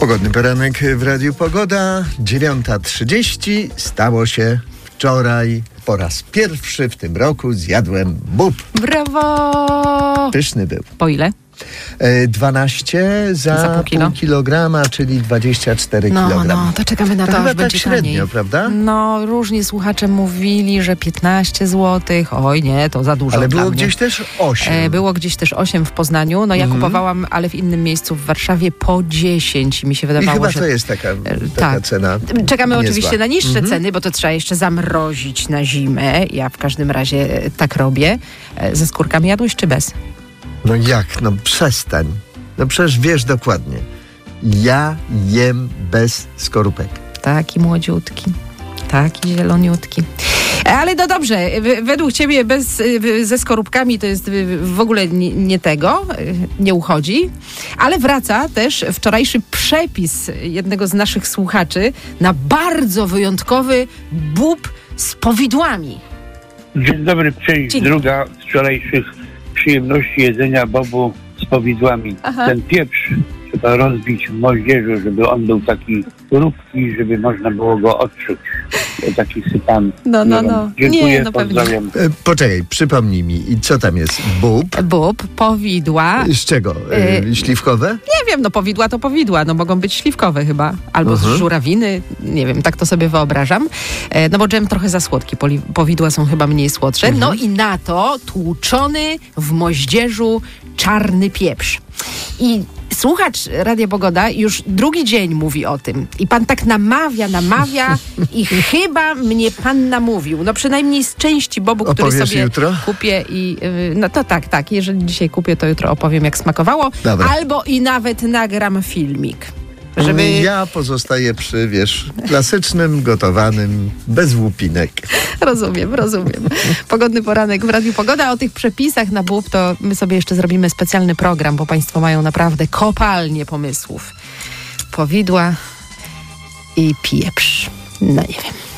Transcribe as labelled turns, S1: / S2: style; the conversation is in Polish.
S1: Pogodny poranek w Radiu Pogoda. 9:30. Stało się wczoraj. Po raz pierwszy w tym roku zjadłem bób.
S2: Brawo!
S1: Pyszny był.
S2: Po ile?
S1: 12 za pół kilograma, czyli 24 kg.
S2: No, to czekamy na to,
S1: chyba
S2: aż będzie
S1: tak średnio,
S2: taniej.
S1: prawda?
S2: No, różni słuchacze mówili, że 15 zł. Oj nie, to za dużo.
S1: Ale było
S2: dla mnie.
S1: gdzieś też 8.
S2: Było gdzieś też 8 w Poznaniu. No ja kupowałam, ale w innym miejscu w Warszawie po 10 i mi się wydawało,
S1: I chyba
S2: że
S1: to jest taka cena.
S2: Czekamy
S1: niezła.
S2: oczywiście na niższe ceny, bo to trzeba jeszcze zamrozić na zimę. Ja w każdym razie tak robię. Ze skórkami jadłeś czy bez?
S1: No jak? No przestań. No przecież wiesz dokładnie. Ja jem bez skorupek.
S2: Taki młodziutki. Taki zieloniutki. Ale no dobrze, według ciebie ze skorupkami to jest w ogóle nie tego, nie uchodzi. Ale wraca też wczorajszy przepis jednego z naszych słuchaczy na bardzo wyjątkowy bób z powidłami.
S3: Dzień dobry, część druga wczorajszych przyjemności jedzenia bobu z powidłami.
S2: Aha.
S3: Ten pieprz trzeba rozbić w moździerzu, żeby on był taki chrupki, żeby można było go odczuć. Taki sypany.
S2: No.
S3: Dziękuję,
S2: Nie, no
S3: pozdrawiam.
S1: Poczekaj, przypomnij mi. I co tam jest? Bób?
S2: Bób, powidła.
S1: Z czego? Śliwkowe?
S2: Nie wiem, no powidła to powidła, no mogą być śliwkowe chyba, albo z żurawiny, nie wiem, tak to sobie wyobrażam. No bo dżem trochę za słodki, powidła są chyba mniej słodsze. No i na to tłuczony w moździerzu czarny pieprz. I słuchacz Radia Pogoda już drugi dzień mówi o tym. I pan tak namawia i chyba mnie pan namówił. No przynajmniej z części bobu, który sobie
S1: jutro?
S2: kupię i no to tak. Jeżeli dzisiaj kupię, to jutro opowiem, jak smakowało.
S1: Dobra.
S2: Albo i nawet nagram filmik.
S1: Ja pozostaję przy, klasycznym, gotowanym, bez łupinek.
S2: Rozumiem. Pogodny poranek w Radiu Pogoda. O tych przepisach na bób to my sobie jeszcze zrobimy specjalny program, bo państwo mają naprawdę kopalnię pomysłów. Powidła i pieprz. No nie wiem.